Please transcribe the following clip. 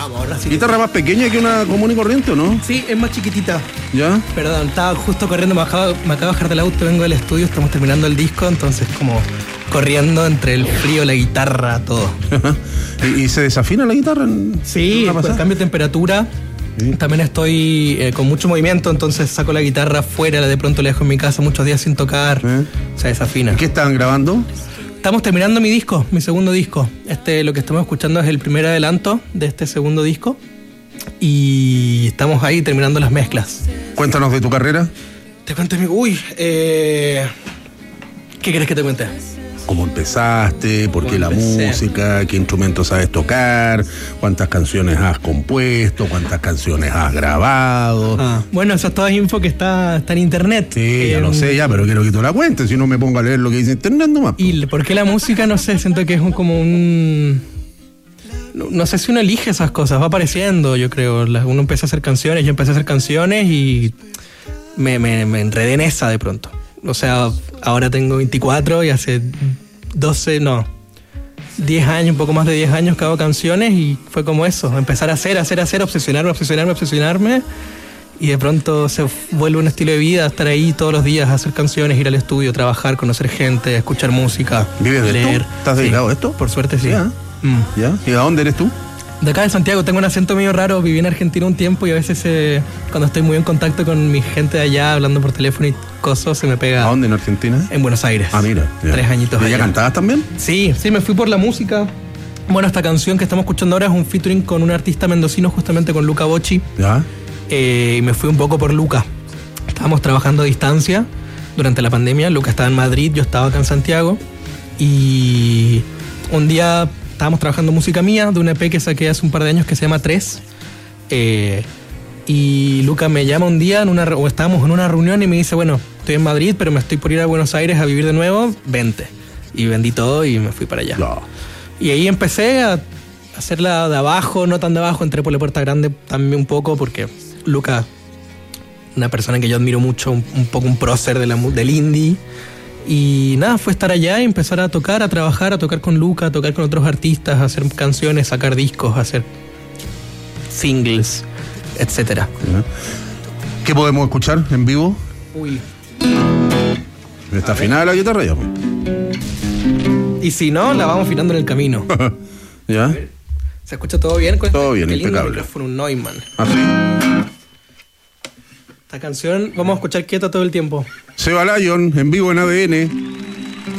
Vamos, ahora sí. ¿Guitarra más pequeña que una común y corriente o no? Sí, es más chiquitita. ¿Ya? Perdón, estaba justo corriendo, me acabo de bajar del auto, vengo del estudio, estamos terminando el disco, entonces como corriendo entre el frío, la guitarra, todo. ¿Y se desafina la guitarra? Sí, por el cambio de temperatura. Sí. También estoy con mucho movimiento, entonces saco la guitarra afuera, de pronto la dejo en mi casa muchos días sin tocar, se desafina. ¿Y qué están grabando? Estamos terminando mi disco, mi segundo disco. Lo que estamos escuchando es el primer adelanto de este segundo disco y estamos ahí terminando las mezclas. Cuéntanos de tu carrera. Te cuento, amigo. ¿Qué querés que te cuente? ¿Cómo empezaste? ¿Por qué la música? ¿Qué instrumentos sabes tocar? ¿Cuántas canciones has compuesto? ¿Cuántas canciones has grabado? Bueno, esa es toda info que está en internet. Sí, ya lo sé, pero quiero que tú la cuentes, si no me pongo a leer lo que dice internet nomás. ¿Y por qué la música? No sé, siento que es como un... No sé si uno elige esas cosas, va apareciendo, yo creo. Uno empieza a hacer canciones, yo empecé a hacer canciones y me enredé en esa de pronto. O sea, ahora tengo 24 y hace 10 años, un poco más de 10 años que hago canciones y fue como eso, empezar a hacer, obsesionarme y de pronto se vuelve un estilo de vida, estar ahí todos los días, hacer canciones, ir al estudio, trabajar, conocer gente, escuchar música, ¿vives de leer. esto? ¿Estás dedicado a esto? Por suerte sí. ¿Ya? ¿Y a dónde eres tú? De acá de Santiago, tengo un acento medio raro, viví en Argentina un tiempo y a veces cuando estoy muy en contacto con mi gente de allá, hablando por teléfono y cosas, se me pega. ¿A dónde en Argentina? En Buenos Aires. Mira. Ya. 3 añitos. ¿Y ya cantabas también? Sí, me fui por la música. Bueno, esta canción que estamos escuchando ahora es un featuring con un artista mendocino, justamente con Luca Bocci. ¿Ya? Y me fui un poco por Luca. Estábamos trabajando a distancia durante la pandemia. Luca estaba en Madrid, yo estaba acá en Santiago. Y un día estábamos trabajando música mía de un EP que saqué hace un par de años que se llama 3. Y Luca me llama un día, estábamos en una reunión y me dice, bueno, estoy en Madrid, pero me estoy por ir a Buenos Aires a vivir de nuevo, vente. Y vendí todo y me fui para allá. No. Y ahí empecé a hacerla de abajo, no tan de abajo, entré por la puerta grande también un poco, porque Luca, una persona que yo admiro mucho, un poco un prócer del indie. Y nada, fue estar allá y empezar a tocar, a trabajar, a tocar con Luca, a tocar con otros artistas, a hacer canciones, sacar discos, a hacer singles, etcétera. ¿Qué podemos escuchar en vivo? Uy. ¿Está afinada la guitarra ya? Y si no, la vamos afinando en el camino. ¿Ya? ¿Se escucha todo bien? Todo bien, qué lindo impecable. micrófono, un Neumann. ¿Ah, sí? Esta canción vamos a escuchar quieta todo el tiempo. Seba Lyon, en vivo en ADN.